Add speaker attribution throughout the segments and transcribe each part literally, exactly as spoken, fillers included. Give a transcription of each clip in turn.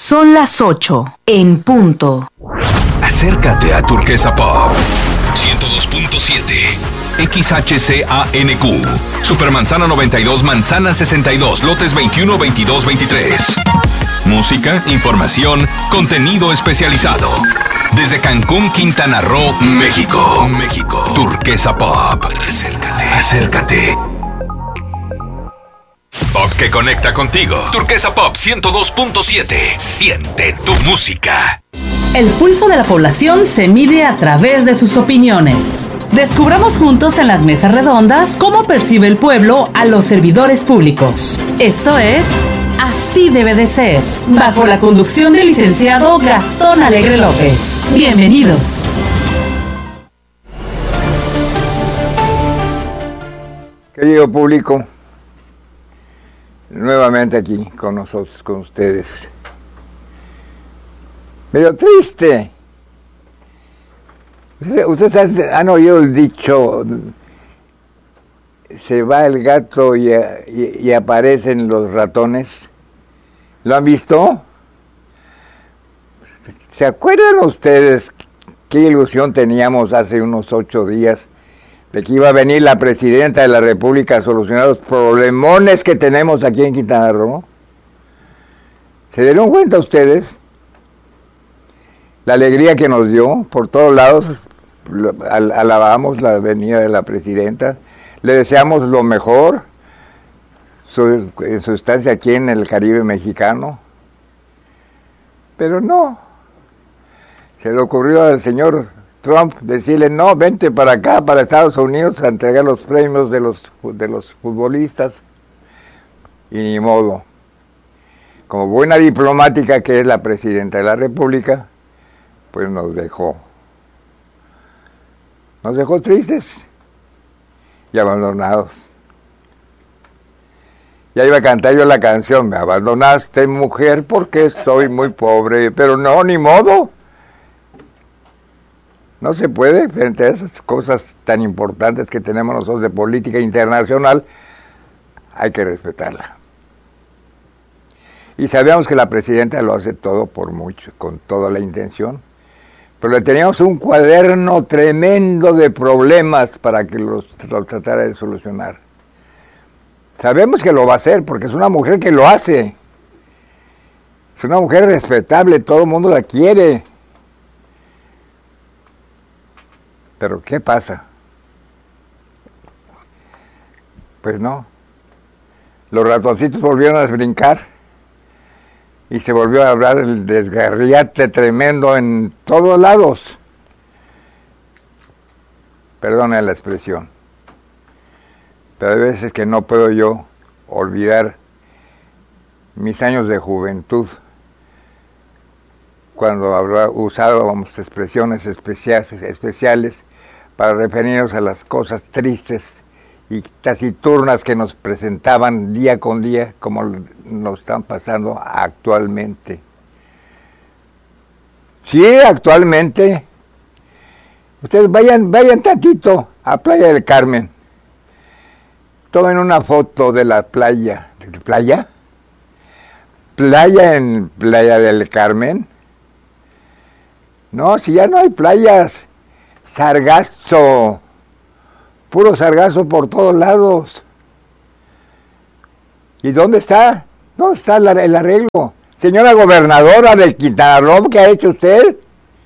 Speaker 1: Son las ocho, en punto.
Speaker 2: Acércate a Turquesa Pop ciento dos punto siete X H C A N Q Supermanzana noventa y dos, Manzana sesenta y dos, lotes veintiuno, veintidós, veintitrés. Música, información, contenido especializado. Desde Cancún, Quintana Roo, México. México. Turquesa Pop. Acércate. Acércate. Pop que conecta contigo. Turquesa Pop ciento dos punto siete. Siente tu música.
Speaker 1: El pulso de la población se mide a través de sus opiniones. Descubramos juntos en las mesas redondas cómo percibe el pueblo a los servidores públicos. Esto es Así Debe de Ser, bajo la conducción del licenciado Gastón Alegre López. Bienvenidos.
Speaker 3: Querido público, nuevamente aquí con nosotros, con ustedes. Medio triste. Ustedes, ustedes han oído el dicho, se va el gato y, y, y aparecen los ratones. ¿Lo han visto? ¿Se acuerdan ustedes qué ilusión teníamos hace unos ocho días de que iba a venir la presidenta de la República a solucionar los problemones que tenemos aquí en Quintana Roo? ¿Se dieron cuenta ustedes? La alegría que nos dio, por todos lados, al, alabamos la venida de la presidenta, le deseamos lo mejor su, en su estancia aquí en el Caribe mexicano, pero no, se le ocurrió al señor Trump decirle, no, vente para acá, para Estados Unidos, a entregar los premios de los, de los futbolistas, y ni modo, como buena diplomática que es la presidenta de la República, pues nos dejó, nos dejó tristes y abandonados. Ya iba a cantar yo la canción, me abandonaste mujer porque soy muy pobre, pero no, ni modo. No se puede, frente a esas cosas tan importantes que tenemos nosotros de política internacional, hay que respetarla. Y sabíamos que la presidenta lo hace todo por mucho, con toda la intención. Pero le teníamos un cuaderno tremendo de problemas para que los, los tratara de solucionar. Sabemos que lo va a hacer porque es una mujer que lo hace. Es una mujer respetable, todo el mundo la quiere. Pero ¿qué pasa? Pues no. Los ratoncitos volvieron a brincar. Y se volvió a hablar el desgarriate tremendo en todos lados. Perdone la expresión. Pero hay veces que no puedo yo olvidar mis años de juventud, cuando hablaba, usábamos expresiones especiales, especiales para referirnos a las cosas tristes y taciturnas que nos presentaban día con día, como nos están pasando actualmente. Sí, actualmente. Ustedes vayan, vayan tantito a Playa del Carmen. Tomen una foto de la playa. ¿De playa? ¿Playa en Playa del Carmen? No, si ya no hay playas. Sargazo. Puro sargazo por todos lados. ¿Y dónde está? ¿Dónde está el arreglo? Señora gobernadora del Quintana Roo, ¿qué ha hecho usted?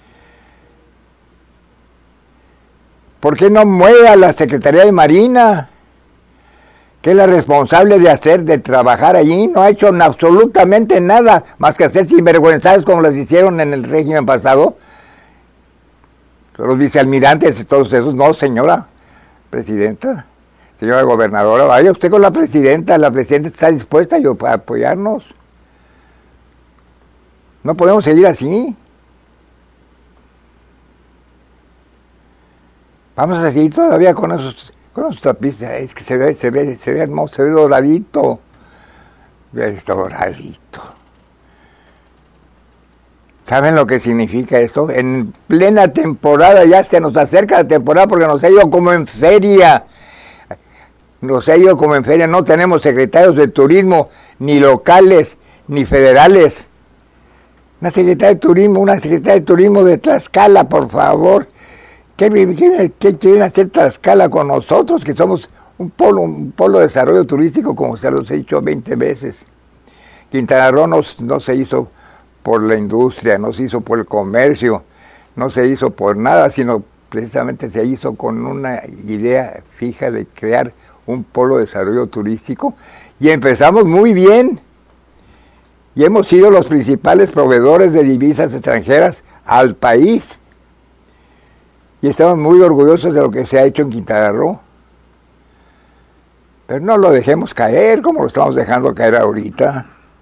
Speaker 3: ¿Por qué no mueve a la Secretaría de Marina, que es la responsable de hacer, de trabajar allí? No ha hecho absolutamente nada, más que hacer sinvergüenzas como las hicieron en el régimen pasado. Los vicealmirantes y todos esos. No, señora presidenta, señora gobernadora, vaya usted con la presidenta, la presidenta está dispuesta a apoyarnos. No podemos seguir así. Vamos a seguir todavía con esos, con esos tapices. Es que se ve, se ve, se ve hermoso, se ve doradito. Ve doradito. ¿Saben lo que significa eso? En plena temporada, ya se nos acerca la temporada porque nos ha ido como en feria. Nos ha ido como en feria, no tenemos secretarios de turismo, ni locales, ni federales. Una secretaria de turismo, una secretaria de turismo de Tlaxcala, por favor. ¿Qué, qué, qué quieren hacer Tlaxcala con nosotros, que somos un polo, un polo de desarrollo turístico, como se los he dicho veinte veces? Quintana Roo no, no se hizo por la industria, no se hizo por el comercio, no se hizo por nada, sino precisamente se hizo con una idea fija de crear un polo de desarrollo turístico, y empezamos muy bien, y hemos sido los principales proveedores de divisas extranjeras al país, y estamos muy orgullosos de lo que se ha hecho en Quintana Roo. Pero no lo dejemos caer como lo estamos dejando caer ahorita.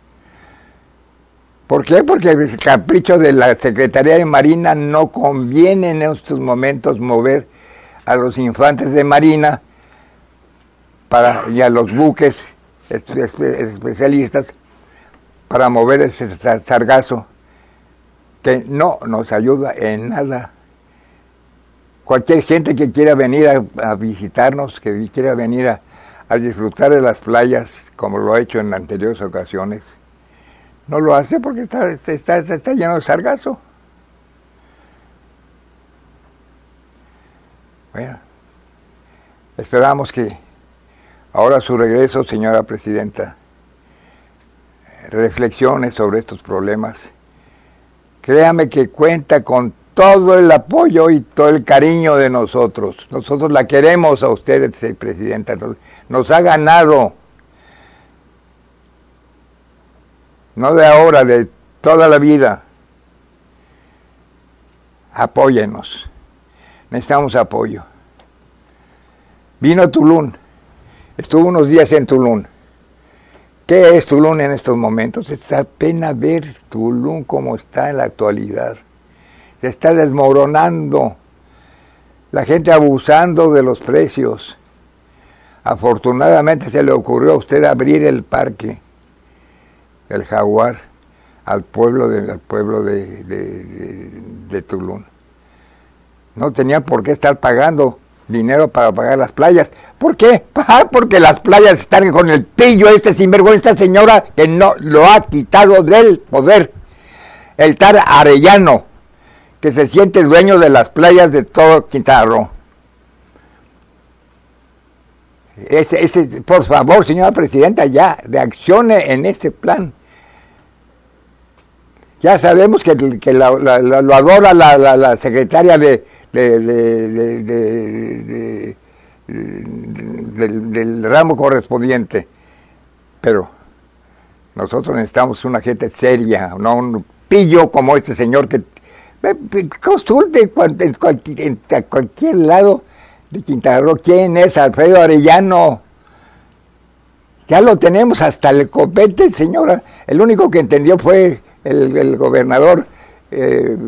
Speaker 3: ¿Por qué? Porque el capricho de la Secretaría de Marina no conviene en estos momentos mover a los infantes de Marina para, y a los buques especialistas para mover ese sargazo que no nos ayuda en nada. Cualquier gente que quiera venir a, a visitarnos, que quiera venir a, a disfrutar de las playas, como lo ha hecho en anteriores ocasiones, no lo hace porque está, está, está lleno de sargazo. Bueno, esperamos que ahora su regreso, señora presidenta, reflexione sobre estos problemas. Créame que cuenta con todo el apoyo y todo el cariño de nosotros. Nosotros la queremos a usted, presidenta. Nos ha ganado. No de ahora, de toda la vida. Apóyenos. Necesitamos apoyo. Vino a Tulum. Estuvo unos días en Tulum. ¿Qué es Tulum en estos momentos? Es pena ver Tulum como está en la actualidad. Se está desmoronando. La gente abusando de los precios. Afortunadamente se le ocurrió a usted abrir el parque del Jaguar al pueblo de, al pueblo de, de, de, de Tulum. No tenía por qué estar pagando dinero para pagar las playas. ¿Por qué? Ah, porque las playas están con el pillo este sinvergüenza señora que no lo ha quitado del poder. El tal Arellano, que se siente dueño de las playas de todo Quintana Roo. Ese, ese, por favor, señora presidenta, ya reaccione en ese plan. Ya sabemos que, que la, la, la, lo adora la, la, la secretaria de, de, de, de, de, de, de del, del ramo correspondiente, pero nosotros necesitamos una gente seria, no un pillo como este señor que consulte en cualquier, en cualquier lado de Quintana Roo quién es Alfredo Arellano. Ya lo tenemos hasta el copete, señora. El único que entendió fue el, el gobernador eh,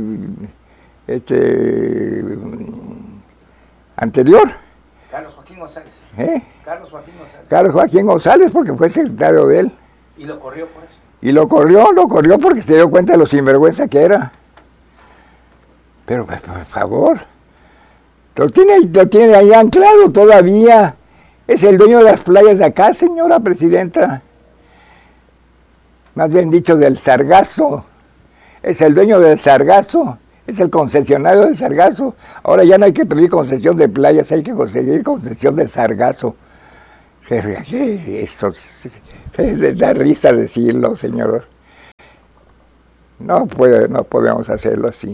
Speaker 3: este anterior.
Speaker 4: Carlos Joaquín González.
Speaker 3: ¿Eh?
Speaker 4: Carlos Joaquín González.
Speaker 3: Carlos Joaquín González, porque fue secretario de él.
Speaker 4: Y lo corrió por eso.
Speaker 3: Y lo corrió, lo corrió porque se dio cuenta de lo sinvergüenza que era. Pero, por favor, lo tiene, lo tiene ahí anclado todavía. Es el dueño de las playas de acá, señora presidenta. Más bien dicho, del sargazo. Es el dueño del sargazo. Es el concesionario del sargazo. Ahora ya no hay que pedir concesión de playas, hay que conseguir concesión del sargazo. Eso da risa decirlo, señor. No puede, no podemos hacerlo así.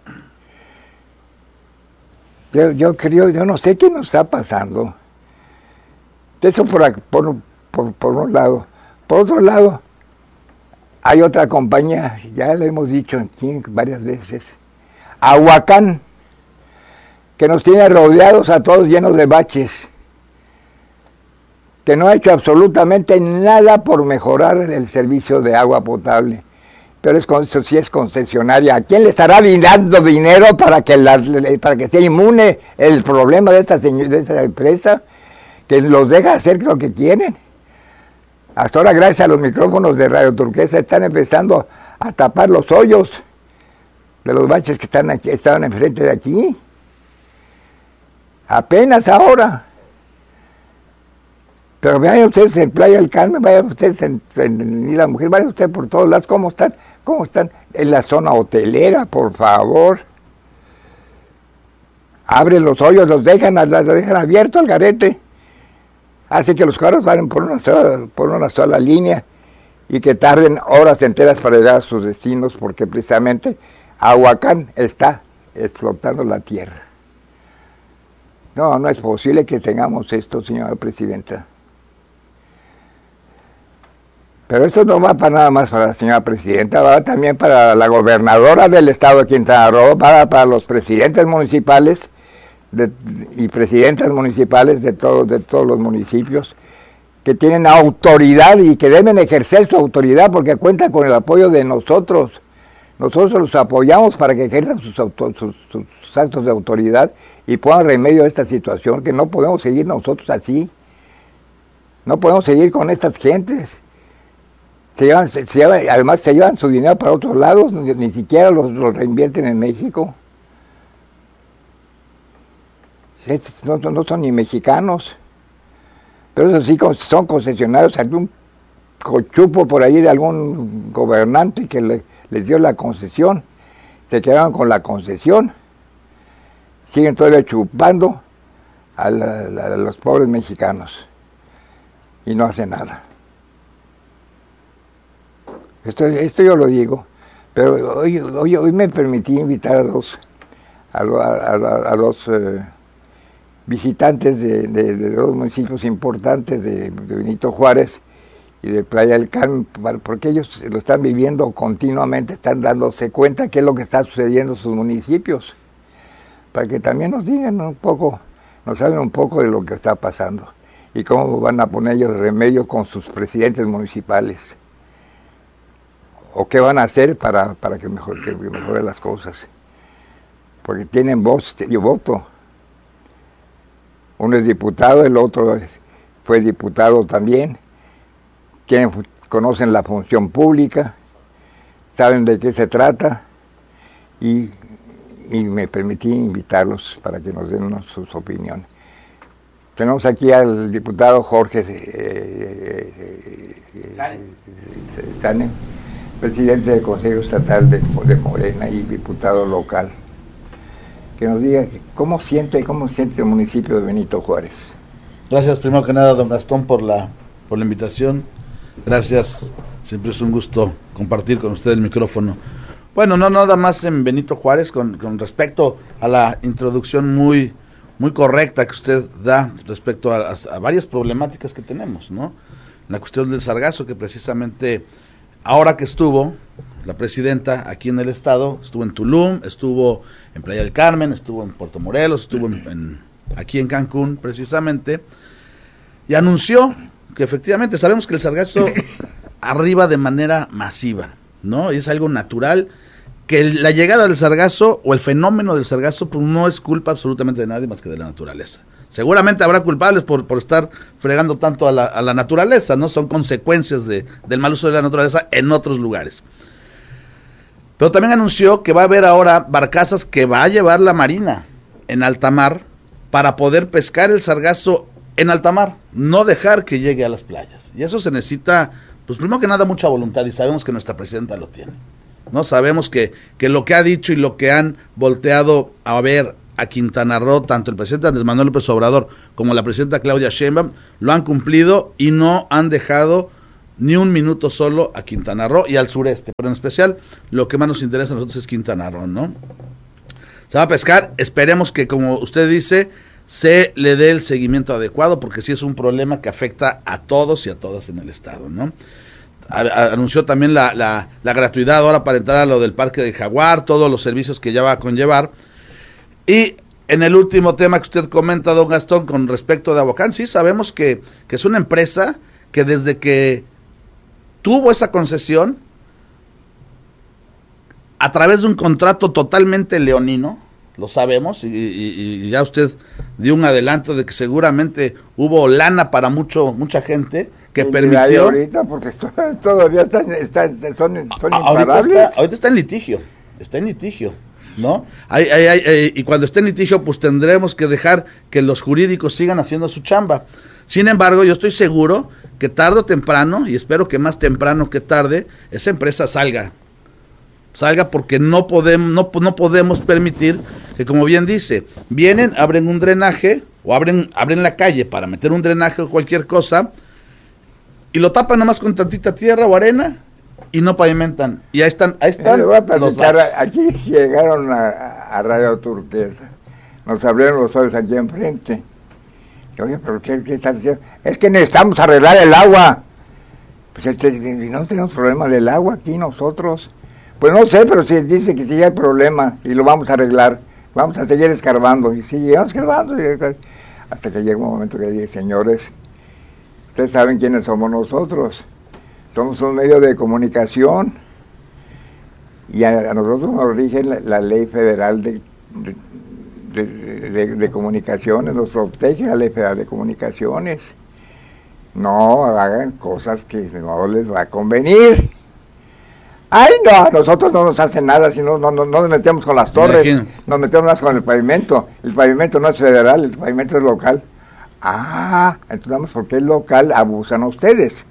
Speaker 3: Yo, yo creo, yo no sé qué nos está pasando. Eso por, por, por, por un lado. Por otro lado, hay otra compañía, ya lo hemos dicho aquí varias veces, Aguacán, que nos tiene rodeados a todos llenos de baches, que no ha hecho absolutamente nada por mejorar el servicio de agua potable. Pero es, eso sí es concesionaria. ¿A quién le estará dando dinero para que, la, para que sea inmune el problema de esta, de esta empresa? Que los deja hacer lo que quieren. Hasta ahora, gracias a los micrófonos de Radio Turquesa, están empezando a tapar los hoyos de los baches que están aquí, estaban enfrente de aquí. Apenas ahora. Pero vayan ustedes en Playa del Carmen, vayan ustedes en, en, en Isla Mujer, vayan ustedes por todos lados, ¿cómo están? ¿Cómo están? En la zona hotelera, por favor. Abren los hoyos, los dejan, los dejan abiertos al garete. Hace que los carros vayan por una sola, por una sola línea y que tarden horas enteras para llegar a sus destinos, porque precisamente Ahuacán está explotando la tierra. No, no es posible que tengamos esto, señora presidenta. Pero esto no va para nada más para la señora presidenta, va también para la gobernadora del estado de Quintana Roo, va para los presidentes municipales de, y presidentas municipales de todos, de todos los municipios que tienen autoridad y que deben ejercer su autoridad porque cuentan con el apoyo de nosotros. Nosotros los apoyamos para que ejerzan sus, auto, sus, sus actos de autoridad y pongan remedio a esta situación, que no podemos seguir nosotros así. No podemos seguir con estas gentes. Se llevan, se, se llevan, además se llevan su dinero para otros lados, ni, ni siquiera los, los reinvierten en México. Es, no, no son ni mexicanos, pero eso sí son concesionarios, algún cochupo por ahí de algún gobernante que le, les dio la concesión, se quedaron con la concesión, siguen todavía chupando a, la, a los pobres mexicanos y no hacen nada. Esto, esto yo lo digo, pero hoy, hoy, hoy me permití invitar a dos, a, a, a, a dos eh, visitantes de, de, de dos municipios importantes, de, de Benito Juárez y de Playa del Carmen, porque ellos lo están viviendo continuamente, están dándose cuenta qué es lo que está sucediendo en sus municipios, para que también nos digan un poco, nos hablen un poco de lo que está pasando y cómo van a poner ellos remedio con sus presidentes municipales. ¿O qué van a hacer para, para que, mejor, que mejoren las cosas? Porque tienen voz y voto. Uno es diputado, el otro es, fue diputado también. Tienen, conocen la función pública, saben de qué se trata y, y me permití invitarlos para que nos den sus opiniones. Tenemos aquí al diputado Jorge eh, eh, Sane, presidente del Consejo Estatal de, de Morena y diputado local, que nos diga cómo siente, cómo siente el municipio de Benito Juárez.
Speaker 5: Gracias primero que nada, don Gastón, por la, por la invitación. Gracias, siempre es un gusto compartir con usted el micrófono. Bueno, no nada más en Benito Juárez, con, con respecto a la introducción muy, muy correcta que usted da respecto a, a, a varias problemáticas que tenemos, ¿no? La cuestión del sargazo, que precisamente ahora que estuvo la presidenta aquí en el estado, estuvo en Tulum, estuvo en Playa del Carmen, estuvo en Puerto Morelos, estuvo en, en, aquí en Cancún precisamente, y anunció que efectivamente sabemos que el sargazo arriba de manera masiva, ¿no? Y es algo natural, que la llegada del sargazo o el fenómeno del sargazo pues no es culpa absolutamente de nadie más que de la naturaleza. Seguramente habrá culpables por, por estar fregando tanto a la, a la naturaleza, ¿no? Son consecuencias de, del mal uso de la naturaleza en otros lugares. Pero también anunció que va a haber ahora barcazas que va a llevar la Marina en alta mar para poder pescar el sargazo en alta mar, no dejar que llegue a las playas. Y eso se necesita, pues primero que nada, mucha voluntad, y sabemos que nuestra presidenta lo tiene, ¿no? Sabemos que, que lo que ha dicho y lo que han volteado a ver a Quintana Roo, tanto el presidente Andrés Manuel López Obrador como la presidenta Claudia Sheinbaum, lo han cumplido y no han dejado ni un minuto solo a Quintana Roo y al sureste, pero en especial lo que más nos interesa a nosotros es Quintana Roo, ¿no? Se va a pescar, esperemos que, como usted dice, se le dé el seguimiento adecuado, porque sí es un problema que afecta a todos y a todas en el estado, ¿no? A, a, anunció también la, la, la gratuidad ahora para entrar a lo del Parque del Jaguar, todos los servicios que ya va a conllevar. Y en el último tema que usted comenta, don Gastón, con respecto de Ahuacán, sí sabemos que, que es una empresa que desde que tuvo esa concesión, a través de un contrato totalmente leonino, lo sabemos, y, y, y ya usted dio un adelanto de que seguramente hubo lana para mucho mucha gente que
Speaker 3: y
Speaker 5: permitió...
Speaker 3: ahorita, porque todavía están, están, son, son
Speaker 5: ahorita está, ahorita está en litigio, está en litigio, ¿no? Hay, hay, hay, y cuando esté en litigio, pues tendremos que dejar que los jurídicos sigan haciendo su chamba. Sin embargo, yo estoy seguro que tarde o temprano, y espero que más temprano que tarde, esa empresa salga. Salga porque no podemos, no, no podemos permitir que, como bien dice, vienen, abren un drenaje, o abren, abren la calle para meter un drenaje o cualquier cosa, y lo tapan nomás con tantita tierra o arena, y no pavimentan. Y ahí están, ahí están
Speaker 3: Les voy a
Speaker 5: los
Speaker 3: platicar,
Speaker 5: baches.
Speaker 3: aquí llegaron a, a Radio Turquesa, nos abrieron los ojos aquí enfrente. Oye, pero ¿qué, qué estás haciendo? Es que necesitamos arreglar el agua. Pues este, no tenemos problema del agua aquí nosotros. Pues no sé, pero si dice que sí hay problema y lo vamos a arreglar. Vamos a seguir escarbando. Y seguimos escarbando. Y, hasta que llega un momento que dice, señores, ustedes saben quiénes somos nosotros. Somos un medio de comunicación. Y a, a nosotros nos rige la, la ley federal de... de De, de, de comunicaciones, nos protege la ley federal de comunicaciones. No hagan cosas que no les va a convenir. Ay, no, a nosotros no nos hacen nada, si no, no, no, no nos metemos con las torres,
Speaker 5: Imagínate.
Speaker 3: nos metemos más con el pavimento. El pavimento no es federal, el pavimento es local. Ah, entonces, ¿por qué es local? Abusan ustedes.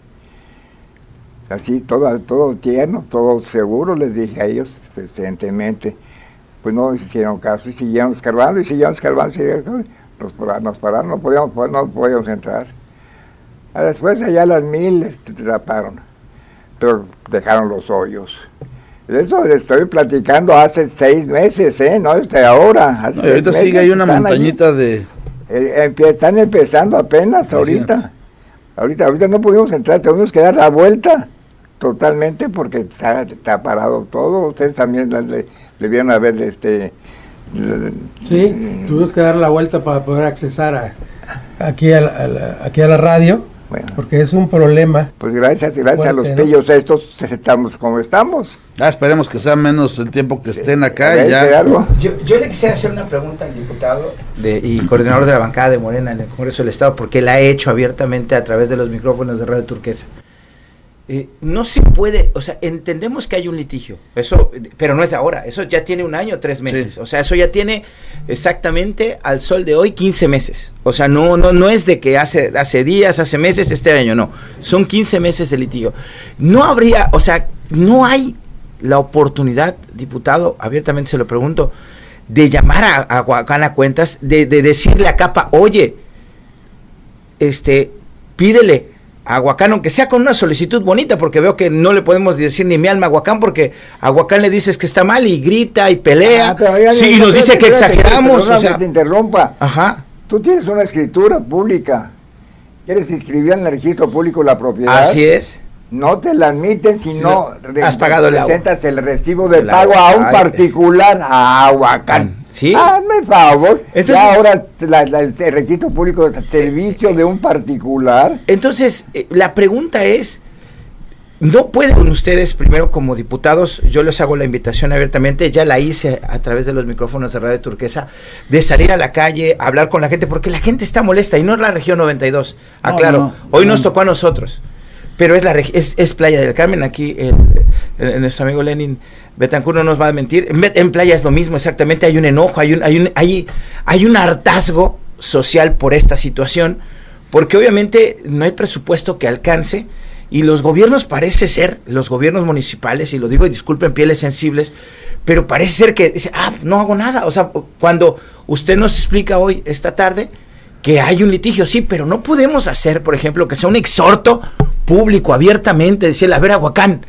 Speaker 3: Así, todo, todo tierno, todo seguro, les dije a ellos, decentemente. Pues no hicieron caso y siguieron escarbando y siguieron escarbando, siguieron escarbando. Nos, pararon, nos pararon, no podíamos, no podíamos entrar. Después allá a las mil este, taparon, pero dejaron los hoyos. De eso estoy platicando hace seis meses, ¿eh? No desde ahora. Hace
Speaker 5: No, y ahorita
Speaker 3: seis
Speaker 5: sigue ahí una
Speaker 3: están
Speaker 5: montañita
Speaker 3: allí.
Speaker 5: de...
Speaker 3: Eh, empie- están empezando apenas ahorita.
Speaker 5: Imagínate.
Speaker 3: Ahorita, ahorita no pudimos entrar, tuvimos que dar la vuelta totalmente porque está, está parado todo. Ustedes también la- le, le vieron a ver este... le-
Speaker 6: Sí, tuvimos que dar la vuelta para poder accesar a, aquí, a la, a la- aquí a la radio,
Speaker 3: Bueno,
Speaker 6: porque es un problema.
Speaker 3: pues gracias, gracias a los
Speaker 6: Fuerte, ¿no?
Speaker 3: pillos estos estamos como estamos.
Speaker 5: Ah, esperemos que sea menos el tiempo que
Speaker 3: Sí.
Speaker 5: estén acá
Speaker 3: A ver,
Speaker 5: y ya.
Speaker 3: algo.
Speaker 4: Yo, yo le quisiera hacer una pregunta al diputado de, y coordinador de la bancada de Morena en el Congreso del Estado, porque la ha hecho abiertamente a través de los micrófonos de Radio Turquesa. Eh, no se puede, o sea, entendemos que hay un litigio, eso, pero no es de ahora, eso ya tiene un año, tres meses,
Speaker 5: Sí.
Speaker 4: o sea, eso ya tiene exactamente al sol de hoy quince meses, o sea, no, no, no es de que hace, hace días, hace meses, este año, no, son quince meses de litigio. No habría, o sea, no hay la oportunidad, diputado, abiertamente se lo pregunto, de llamar a, a Huacán a cuentas, de, de decirle a Capa, oye, este, pídele a Huacán, aunque sea con una solicitud bonita, porque veo que no le podemos decir ni mi alma a Huacán, porque a Huacán le dices que está mal y grita y pelea,
Speaker 3: Ah, pero ya-
Speaker 4: sí, y
Speaker 3: ya-
Speaker 4: nos dice
Speaker 3: espérate,
Speaker 4: que
Speaker 3: espérate,
Speaker 4: exageramos,
Speaker 3: perdóname
Speaker 4: o sea,
Speaker 3: que te interrumpa.
Speaker 4: ajá,
Speaker 3: Tú tienes una escritura pública. ¿Quieres inscribir en el registro público la propiedad?
Speaker 4: así es,
Speaker 3: No te la admiten si
Speaker 4: Sí,
Speaker 3: no
Speaker 4: no. Has pagado el agua.
Speaker 3: presentas el recibo de
Speaker 4: El
Speaker 3: pago
Speaker 4: agua.
Speaker 3: a un
Speaker 4: Ay,
Speaker 3: particular, a Huacán.
Speaker 4: ¿sí?
Speaker 3: Hazme favor.
Speaker 4: Entonces-
Speaker 3: ya ahora la- la- el registro público es servicio de un particular.
Speaker 4: Entonces, eh, la pregunta es, ¿no pueden ustedes, primero como diputados, yo les hago la invitación abiertamente, ya la hice a través de los micrófonos de Radio Turquesa, de salir a la calle, hablar con la gente, porque la gente está molesta, y no es la región noventa y dos,
Speaker 5: No,
Speaker 4: aclaro,
Speaker 5: no,
Speaker 4: hoy
Speaker 5: no.
Speaker 4: nos tocó a nosotros, pero es la regi- es, es Playa del Carmen, aquí el, el- nuestro amigo Lenin Betancourt no nos va a mentir, en, en Playa es lo mismo, exactamente, hay un enojo, hay un, hay un, hay, hay un hartazgo social por esta situación, porque obviamente no hay presupuesto que alcance, y los gobiernos parece ser, los gobiernos municipales, y lo digo y disculpen pieles sensibles, pero parece ser que dice, ah, no hago nada, o sea, cuando usted nos explica hoy, esta tarde, que hay un litigio, sí, pero no podemos hacer, por ejemplo, que sea un exhorto público, abiertamente, decirle, a ver, Huacán,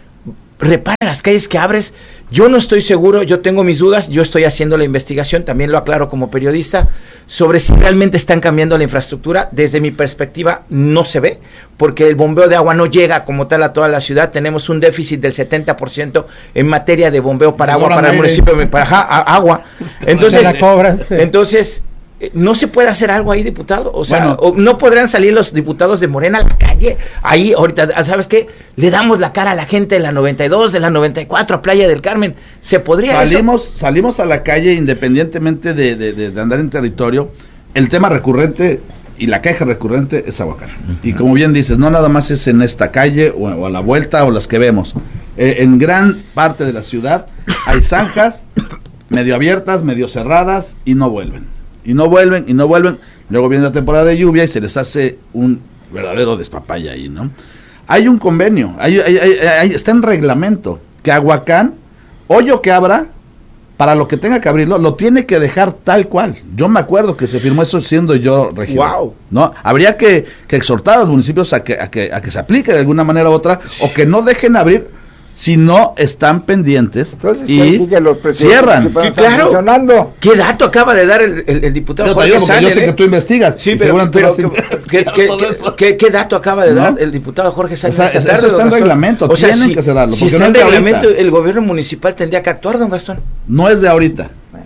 Speaker 4: repara las calles que abres, yo no estoy seguro, yo tengo mis dudas, yo estoy haciendo la investigación, también lo aclaro como periodista, sobre si realmente están cambiando la infraestructura. Desde mi perspectiva no se ve, porque el bombeo de agua no llega como tal a toda la ciudad, tenemos un déficit del setenta por ciento en materia de bombeo para agua, para el municipio, para ajá, a- agua, entonces,
Speaker 6: Se la cobran, sí.
Speaker 4: entonces eh, no se puede hacer algo ahí, diputado, o sea,
Speaker 5: Bueno.
Speaker 4: o no podrán salir los diputados de Morena a la calle, ahí ahorita, ¿sabes qué? Le damos la cara a la gente de la noventa y dos, de la noventa y cuatro, a Playa del Carmen, ¿se podría eso?
Speaker 5: Salimos, salimos a la calle independientemente de, de, de, de andar en territorio. El tema recurrente y la queja recurrente es Huacán. Uh-huh. Y como bien dices, no nada más es en esta calle o, o a la vuelta o las que vemos. Eh, en gran parte de la ciudad hay zanjas medio abiertas, medio cerradas y no vuelven. y no vuelven, y no vuelven, luego viene la temporada de lluvia y se les hace un verdadero despapaya ahí, ¿no? Hay un convenio, hay, hay, hay, hay, está en reglamento, que Aguacán, hoyo que abra, para lo que tenga que abrirlo, lo tiene que dejar tal cual. Yo me acuerdo que se firmó eso siendo yo regidor. Wow. ¿No? Habría que, que exhortar a los municipios a que, a, que, a que se aplique de alguna manera u otra, o que no dejen abrir si no están pendientes. Entonces, y que los cierran.
Speaker 4: Sí, claro. ¿Qué dato acaba de dar el, el, el diputado
Speaker 5: yo, Jorge Sáenz? Yo sé eh? que tú investigas.
Speaker 4: Sí, pero, pero que, que, que, que, ¿qué dato acaba de dar ¿no? el diputado Jorge Sáenz?
Speaker 5: O sea, eso está en Gastón. reglamento, o sea, tienen si, que cerrarlo.
Speaker 4: Si está no en reglamento, el gobierno municipal tendría que actuar, don Gastón.
Speaker 5: No es de ahorita.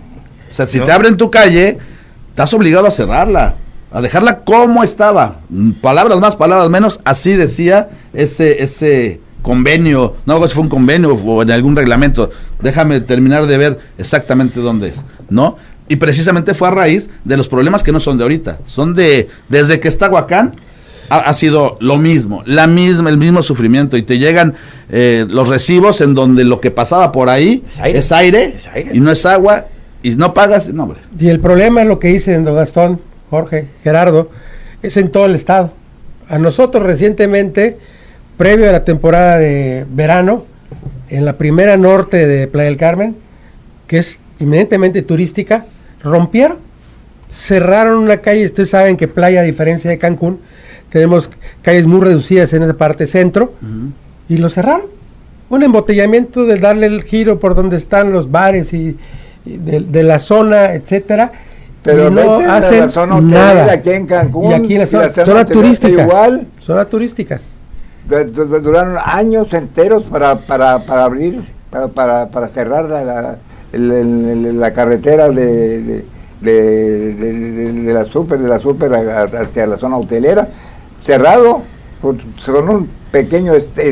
Speaker 5: O sea, si ¿no? te abren tu calle, estás obligado a cerrarla, a dejarla como estaba. Palabras más, palabras menos, así decía ese ese convenio, no sé si fue un convenio o en algún reglamento, déjame terminar de ver exactamente dónde es, ¿no? Y precisamente fue a raíz de los problemas que no son de ahorita, son de, desde que está Aguacán, ha, ha sido lo mismo, la misma, el mismo sufrimiento, y te llegan eh, los recibos en donde lo que pasaba por ahí es aire, es aire, es aire. Y no es agua, y no pagas, no hombre.
Speaker 6: Y el problema es lo que dice don Gastón, Jorge, Gerardo, es en todo el estado. A nosotros recientemente, previo a la temporada de verano, en la primera norte de Playa del Carmen, que es eminentemente turística, rompieron, cerraron una calle. Ustedes saben que Playa, a diferencia de Cancún, tenemos calles muy reducidas en esa parte centro, uh-huh. y lo cerraron. Un embotellamiento de darle el giro por donde están los bares y, y de, de la zona, etcétera.
Speaker 3: Pero
Speaker 6: y no hacen
Speaker 3: la zona
Speaker 6: nada.
Speaker 3: Aquí en Cancún,
Speaker 6: y aquí en la zona,
Speaker 3: zona,
Speaker 6: zona turística,
Speaker 3: igual.
Speaker 6: Zona turísticas.
Speaker 3: Duraron años enteros para para para abrir, para para, para cerrar la la, la, la, la carretera de de, de, de, de, de la super de la super hacia la zona hotelera, cerrado con, con un pequeño este,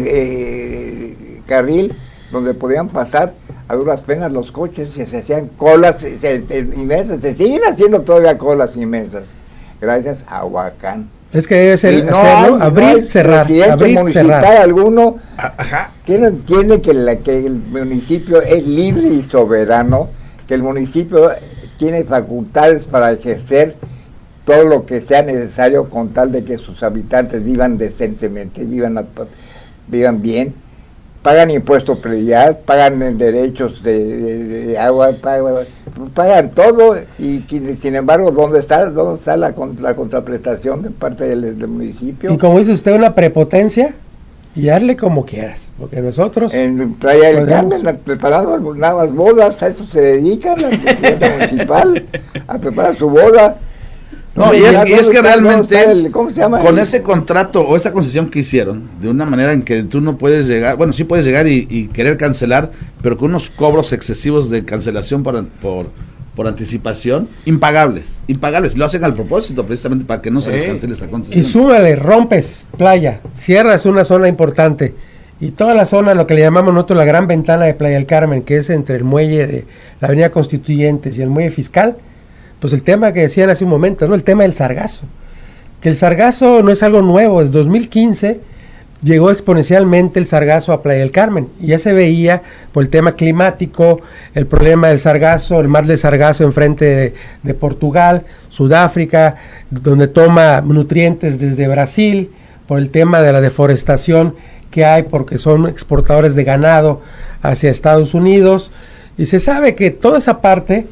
Speaker 3: eh, carril donde podían pasar a duras penas los coches, y se hacían colas se, se, inmensas, se siguen haciendo todavía colas inmensas, gracias a Aguacán.
Speaker 6: Es que debe ser no hacerlo, hay, abrir, no cerrar, abrir,
Speaker 3: municipal
Speaker 6: cerrar.
Speaker 3: alguno Ajá. que no entiende que, la, que el municipio es libre y soberano, que el municipio tiene facultades para ejercer todo lo que sea necesario con tal de que sus habitantes vivan decentemente, vivan, vivan bien, pagan impuestos predial, pagan derechos de, de, de agua, pagan, pagan todo, y sin embargo, ¿dónde está dónde está la, la contraprestación de parte del, del municipio?
Speaker 6: Y como dice usted, una prepotencia, y hazle como quieras, porque nosotros...
Speaker 3: En Playa del Carmen, preparando las bodas, a eso se dedican, la presidenta municipal, a preparar su boda.
Speaker 5: No, y es, y es que realmente
Speaker 3: el, ¿cómo se llama?
Speaker 5: Con ese contrato o esa concesión que hicieron, de una manera en que tú no puedes llegar, bueno, sí puedes llegar y, y querer cancelar, pero con unos cobros excesivos de cancelación por, por, por anticipación, impagables, impagables, lo hacen al propósito, precisamente para que no se les cancele esa concesión.
Speaker 6: Y súmale, rompes Playa, cierras una zona importante, y toda la zona, lo que le llamamos nosotros la gran ventana de Playa del Carmen, que es entre el muelle de la avenida Constituyentes y el muelle Fiscal, pues el tema que decían hace un momento, ¿no? El tema del sargazo, que el sargazo no es algo nuevo. Desde dos mil quince llegó exponencialmente el sargazo a Playa del Carmen, y ya se veía por el tema climático, el problema del sargazo, el mar del sargazo enfrente de, de Portugal, Sudáfrica, donde toma nutrientes desde Brasil, por el tema de la deforestación que hay, porque son exportadores de ganado hacia Estados Unidos, y se sabe que toda esa parte,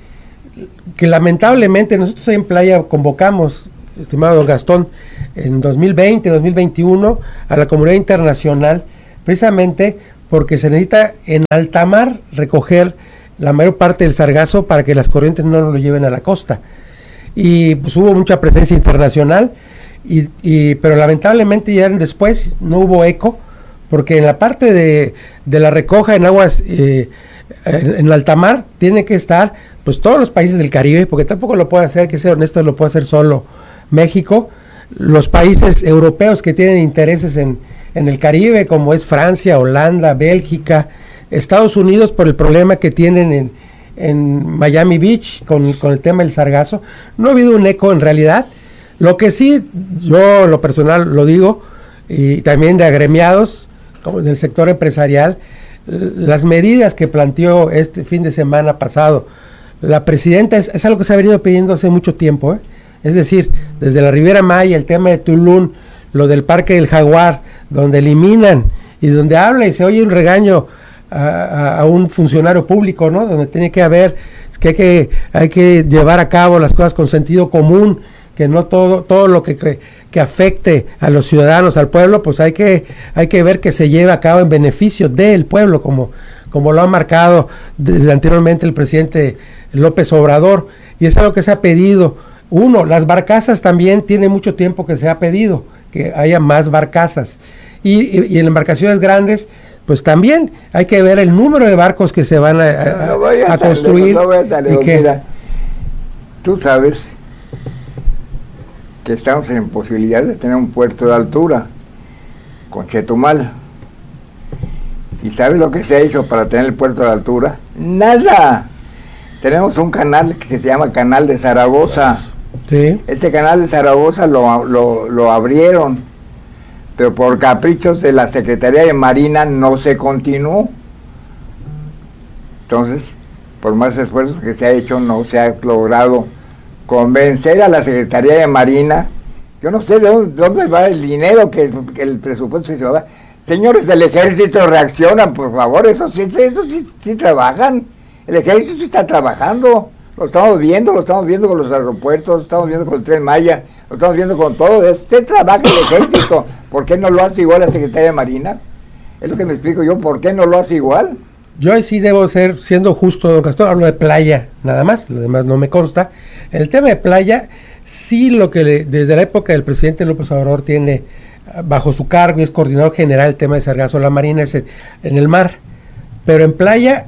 Speaker 6: que lamentablemente nosotros en Playa convocamos, estimado don Gastón, en dos mil veinte, dos mil veintiuno, a la comunidad internacional, precisamente porque se necesita en alta mar recoger la mayor parte del sargazo para que las corrientes no lo lleven a la costa, y pues hubo mucha presencia internacional, y, y pero lamentablemente ya después no hubo eco, porque en la parte de, de la recoja en aguas eh, en, en alta mar tiene que estar pues todos los países del Caribe, porque tampoco lo puede hacer, que ser honesto, lo puede hacer solo México, los países europeos que tienen intereses en, en el Caribe, como es Francia, Holanda, Bélgica, Estados Unidos, por el problema que tienen en, en Miami Beach con, con el tema del sargazo. No ha habido un eco en realidad. Lo que sí, yo lo personal lo digo, y también de agremiados, como del sector empresarial, las medidas que planteó este fin de semana pasado la presidenta es, es algo que se ha venido pidiendo hace mucho tiempo, ¿eh? Es decir, desde la Riviera Maya, el tema de Tulum, lo del Parque del Jaguar, donde eliminan y donde habla y se oye un regaño a, a, a un funcionario público, ¿no? Donde tiene que haber, que hay que, hay que llevar a cabo las cosas con sentido común, que no todo, todo lo que, que, que afecte a los ciudadanos, al pueblo, pues hay que, hay que ver que se lleve a cabo en beneficio del pueblo, como, como lo ha marcado desde anteriormente el presidente López Obrador, y es algo que se ha pedido. Uno, las barcazas también tiene mucho tiempo que se ha pedido que haya más barcazas, y, y, y en embarcaciones grandes, pues también hay que ver el número de barcos que se van a, a, no, no a, a construir.
Speaker 3: No, no darle, y que, mira, tú sabes que estamos en posibilidad de tener un puerto de altura con Chetumal. ¿Y sabes lo que se ha hecho para tener el puerto de altura? ¡Nada! Tenemos un canal que se llama Canal de Zaragoza.
Speaker 6: Sí.
Speaker 3: Este canal de Zaragoza lo, lo, lo abrieron, pero por caprichos de la Secretaría de Marina no se continuó. Entonces, por más esfuerzos que se ha hecho, no se ha logrado convencer a la Secretaría de Marina. Yo no sé de dónde, de dónde va el dinero, que, que el presupuesto se va. Señores del ejército, reaccionan, por favor, eso sí, eso sí, sí trabajan. El ejército sí está trabajando, lo estamos viendo, lo estamos viendo con los aeropuertos, lo estamos viendo con el Tren Maya, lo estamos viendo con todo eso. Se trabaja el ejército, ¿por qué no lo hace igual la Secretaría de Marina? Es lo que me explico yo, ¿por qué no lo hace igual?
Speaker 6: Yo ahí sí debo ser, siendo justo, don Castor, hablo de playa, nada más, lo demás no me consta. El tema de playa, sí, lo que le, desde la época del presidente López Obrador tiene bajo su cargo y es coordinador general el tema de sargazo, la marina es en, en el mar, pero en playa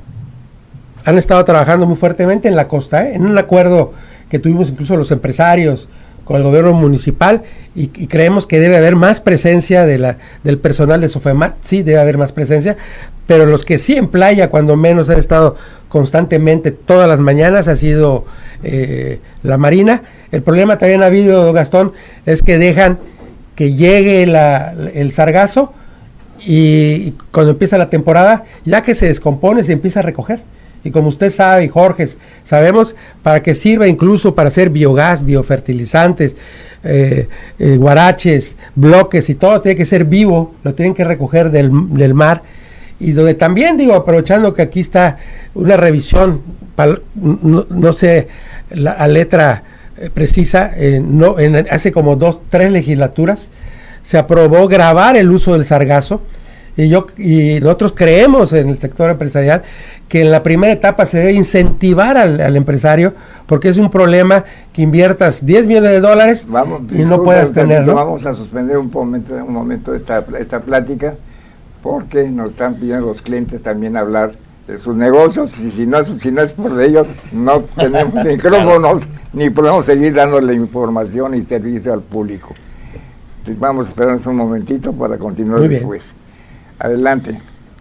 Speaker 6: han estado trabajando muy fuertemente en la costa, ¿eh? En un acuerdo que tuvimos incluso los empresarios con el gobierno municipal, y, y creemos que debe haber más presencia de la, del personal de Sofemat, sí debe haber más presencia, pero los que sí en playa, cuando menos han estado constantemente todas las mañanas, ha sido eh, la Marina. El problema también ha habido, Gastón, es que dejan que llegue la, el sargazo, y, y cuando empieza la temporada, ya que se descompone, se empieza a recoger. Y como usted sabe, y Jorge, sabemos para qué sirve, incluso para hacer biogás, biofertilizantes, eh, eh, guaraches, bloques y todo tiene que ser vivo, lo tienen que recoger del, del mar. Y donde también, digo, aprovechando que aquí está una revisión, pal, no, no sé la a letra eh, precisa, eh, no, en, hace como dos, tres legislaturas, se aprobó grabar el uso del sargazo. Y yo y nosotros creemos en el sector empresarial que en la primera etapa se debe incentivar al, al empresario, porque es un problema que inviertas diez millones de dólares vamos, y disculpa, no puedas tener, ¿no?
Speaker 3: Vamos a suspender un momento, un momento esta, esta plática, porque nos están pidiendo los clientes también hablar de sus negocios, y si no, si no es por ellos, no tenemos micrófonos, ni podemos seguir dándole información y servicio al público. Entonces vamos a esperarnos un momentito para continuar
Speaker 6: Muy
Speaker 3: después.
Speaker 6: Bien.
Speaker 3: Adelante.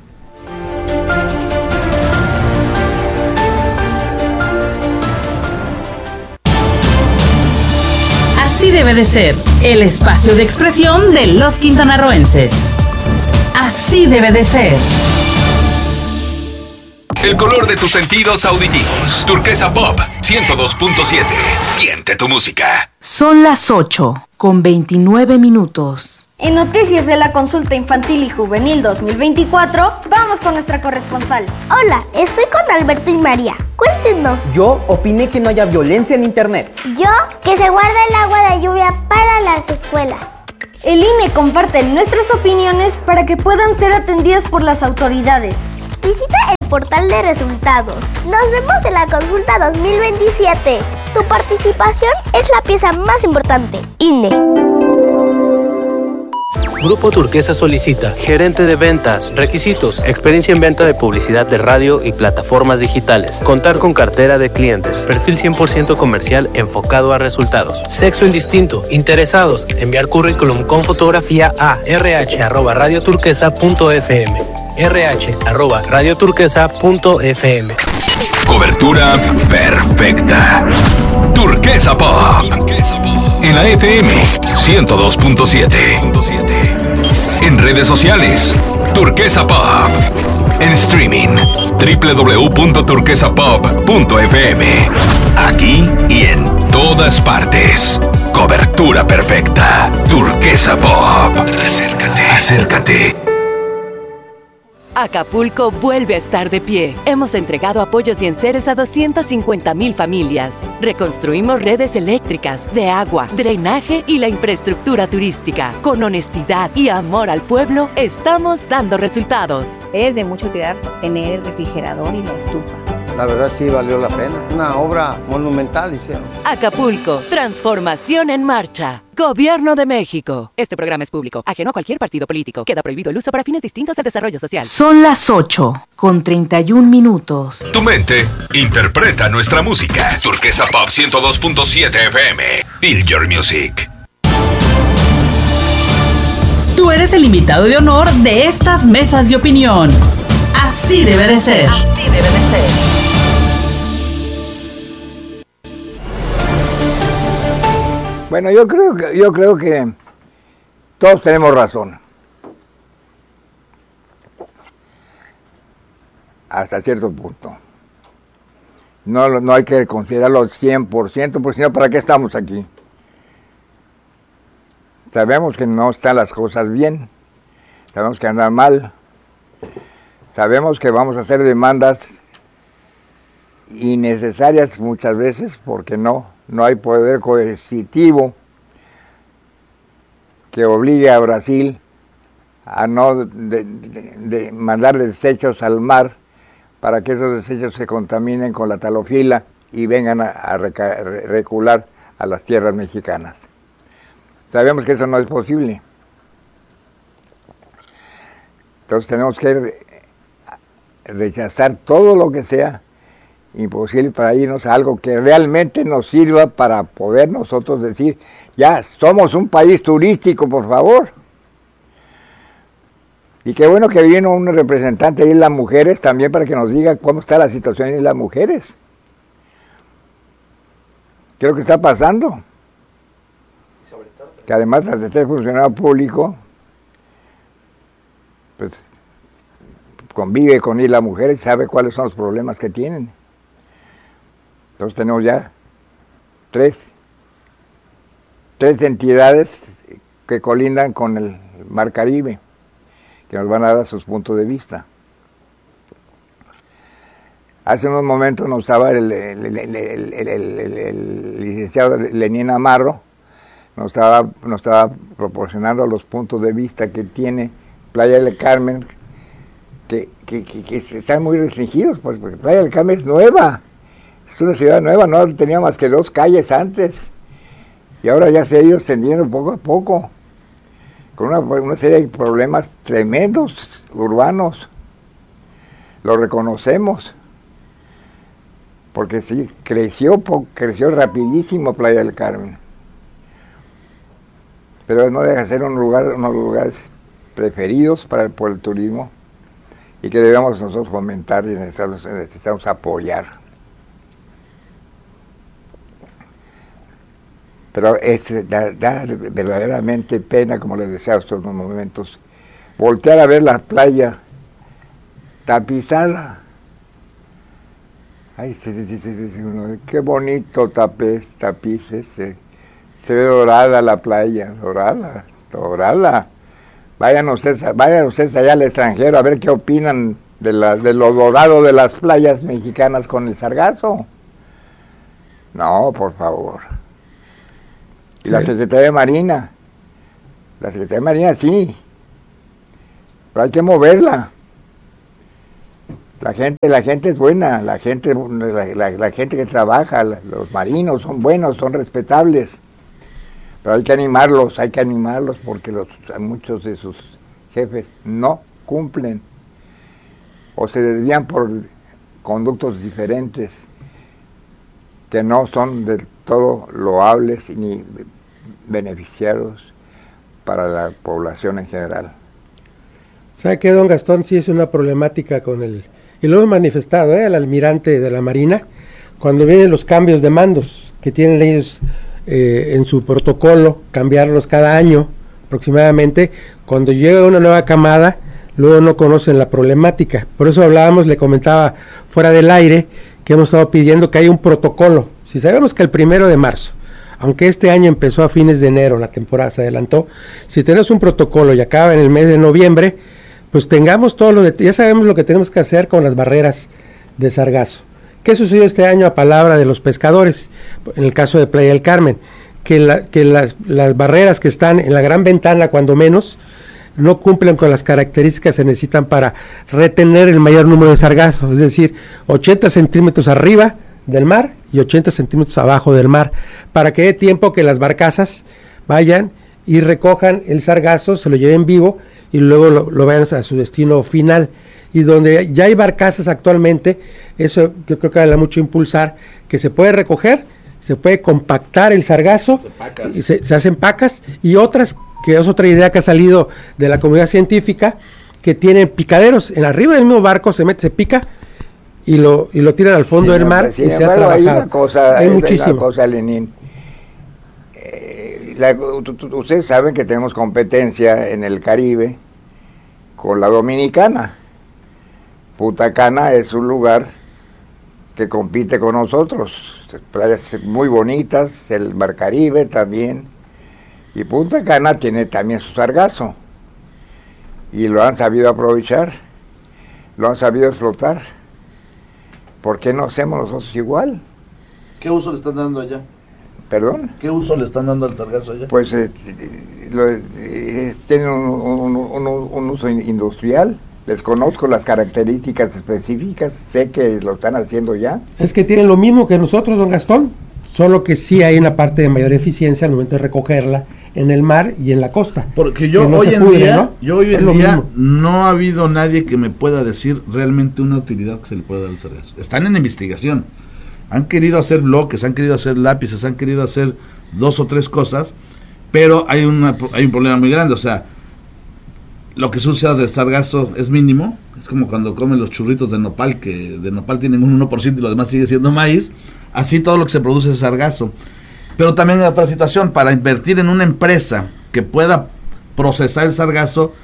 Speaker 1: Así debe de ser el espacio de expresión de los quintanarroenses. Así debe de ser.
Speaker 2: El color de tus sentidos auditivos. Turquesa Pop ciento dos punto siete. Siente tu música.
Speaker 1: Son las ocho con veintinueve minutos.
Speaker 7: En noticias de la consulta infantil y juvenil dos mil veinticuatro, vamos con nuestra corresponsal.
Speaker 8: Hola, estoy con Alberto y María. Cuéntenos.
Speaker 9: Yo opiné que no haya violencia en internet.
Speaker 8: Yo, que se guarda el agua de lluvia para las escuelas.
Speaker 7: El I N E comparte nuestras opiniones para que puedan ser atendidas por las autoridades.
Speaker 8: Visita el portal de resultados. Nos vemos en la consulta dos mil veintisiete. Tu participación es la pieza más importante. I N E.
Speaker 10: Grupo Turquesa solicita gerente de ventas, requisitos, experiencia en venta de publicidad de radio y plataformas digitales, contar con cartera de clientes, perfil cien por ciento comercial enfocado a resultados, sexo indistinto, interesados, enviar currículum con fotografía a rh arroba radioturquesa punto f m, rh arroba radioturquesa punto f m.
Speaker 2: Cobertura perfecta. Turquesa Pop. Turquesa Pop. En la F M ciento dos punto siete. En redes sociales, Turquesa Pop. En streaming, doble u doble u doble u punto turquesa pop punto efe eme. Aquí y en todas partes. Cobertura perfecta. Turquesa Pop. Acércate, acércate.
Speaker 11: Acapulco vuelve a estar de pie. Hemos entregado apoyos y enseres a doscientas cincuenta mil familias. Reconstruimos redes eléctricas, de agua, drenaje y la infraestructura turística. Con honestidad y amor al pueblo, estamos dando resultados.
Speaker 12: Es de mucha utilidad tener el refrigerador y la estufa.
Speaker 13: La verdad sí valió la pena. Una obra monumental hicieron.
Speaker 11: Acapulco, transformación en marcha. Gobierno de México. Este programa es público, ajeno a cualquier partido político. Queda prohibido el uso para fines distintos al desarrollo social.
Speaker 1: Son las ocho, con treinta y un minutos.
Speaker 2: Tu mente interpreta nuestra música. Turquesa Pop ciento dos punto siete efe eme. Feel your music.
Speaker 1: Tú eres el invitado de honor de estas mesas de opinión. Así debe de ser. Así debe de ser.
Speaker 3: Bueno, yo creo que yo creo que todos tenemos razón. Hasta cierto punto. No, no hay que considerarlo cien por ciento, porque si no, ¿para qué estamos aquí? Sabemos que no están las cosas bien, sabemos que andan mal, sabemos que vamos a hacer demandas innecesarias muchas veces, porque no, no hay poder coercitivo que obligue a Brasil a no de, de, de mandar desechos al mar para que esos desechos se contaminen con la talofila y vengan a, a reca, recular a las tierras mexicanas. Sabemos que eso no es posible. Entonces tenemos que rechazar todo lo que sea imposible para irnos a algo que realmente nos sirva para poder nosotros decir, ya somos un país turístico, por favor. Y qué bueno que vino un representante de las mujeres también para que nos diga cómo está la situación en las mujeres. ¿Qué es lo que está pasando? Que además de ser funcionario público, pues convive con él la mujer y sabe cuáles son los problemas que tienen. Entonces tenemos ya tres, tres entidades que colindan con el Mar Caribe, que nos van a dar sus puntos de vista. Hace unos momentos nos estaba el, el, el, el, el, el, el, el licenciado Lenín Amarro, nos estaba, nos estaba proporcionando los puntos de vista que tiene Playa del Carmen, que, que, que, que están muy restringidos, pues, porque Playa del Carmen es nueva, es una ciudad nueva, no tenía más que dos calles antes, y ahora ya se ha ido extendiendo poco a poco, con una, una serie de problemas tremendos, urbanos, lo reconocemos, porque sí, creció, creció rapidísimo Playa del Carmen, pero no deja de ser un lugar, uno de los lugares preferidos para el, por el turismo, y que debemos nosotros fomentar y necesitamos, necesitamos apoyar. Pero es, da, da verdaderamente pena, como les decía hace unos momentos, voltear a ver la playa tapizada. Ay, sí, sí, sí, sí, sí, uno, qué bonito tapiz, tapices, se, se ve dorada la playa, dorada, dorada. Vayan ustedes, vayan ustedes allá al extranjero a ver qué opinan de, la, de lo dorado de las playas mexicanas con el sargazo. No, por favor. Y sí. La Secretaría de Marina, la Secretaría de Marina sí, pero hay que moverla. La gente, la gente es buena, la gente, la, la, la gente que trabaja, los marinos son buenos, son respetables. Pero hay que animarlos, hay que animarlos porque los, muchos de sus jefes no cumplen o se desvían por conductos diferentes que no son del todo loables ni beneficiados para la población en general.
Speaker 6: ¿Sabe qué, don Gastón? Sí es una problemática con el, y lo hemos manifestado, ¿eh? al almirante de la Marina, cuando vienen los cambios de mandos que tienen ellos Eh, en su protocolo, cambiarlos cada año aproximadamente. Cuando llega una nueva camada, luego no conocen la problemática. Por eso hablábamos, le comentaba fuera del aire, que hemos estado pidiendo que haya un protocolo. Si sabemos que el primero de marzo, aunque este año empezó a fines de enero, la temporada se adelantó, si tenemos un protocolo y acaba en el mes de noviembre, pues tengamos todo lo de, ya sabemos lo que tenemos que hacer con las barreras de sargazo. ¿Qué sucedió este año a palabra de los pescadores? En el caso de Playa del Carmen, que, la, que las, las barreras que están en la gran ventana, cuando menos, no cumplen con las características que se necesitan para retener el mayor número de sargazo, es decir, ochenta centímetros arriba del mar y ochenta centímetros abajo del mar, para que dé tiempo que las barcazas vayan y recojan el sargazo, se lo lleven vivo y luego lo, lo vayan a su destino final. Y donde ya hay barcazas actualmente, eso yo creo que vale mucho impulsar, que se puede recoger, se puede compactar el sargazo, se, y se, se hacen pacas, y otras, que es otra idea que ha salido de la comunidad científica, que tienen picaderos, en arriba del mismo barco se mete, se pica, y lo y lo tiran al fondo sí, del mar
Speaker 3: sí,
Speaker 6: y se ha trabajado.
Speaker 3: Hay una cosa,
Speaker 6: hay
Speaker 3: muchísimo. Una cosa, Lenín. Eh, la, ustedes saben que tenemos competencia en el Caribe con la Dominicana. Punta Cana es un lugar que compite con nosotros, playas muy bonitas, el Mar Caribe también, y Punta Cana tiene también su sargazo, y lo han sabido aprovechar, lo han sabido explotar. ¿Por qué no hacemos nosotros igual?
Speaker 5: ¿Qué uso le están dando allá?
Speaker 3: ¿Perdón?
Speaker 5: ¿Qué uso le están dando al sargazo allá?
Speaker 3: Pues eh, lo, eh, tiene un, un, un, un uso industrial. Les conozco las características específicas, sé que lo están haciendo ya.
Speaker 6: Es que tienen lo mismo que nosotros, don Gastón, solo que sí hay una parte de mayor eficiencia al momento de recogerla en el mar y en la costa.
Speaker 5: Porque yo no hoy en pudre, día, ¿no? yo hoy en día mismo. No ha habido nadie que me pueda decir realmente una utilidad que se le pueda dar al sargazo. Están en investigación. Han querido hacer bloques, han querido hacer lápices, han querido hacer dos o tres cosas, pero hay una hay un problema muy grande, o sea, lo que se usa de sargazo es mínimo, es como cuando comen los churritos de nopal, que de nopal tienen un uno por ciento y lo demás sigue siendo maíz, así todo lo que se produce es sargazo. Pero también hay otra situación, para invertir en una empresa que pueda procesar el sargazo,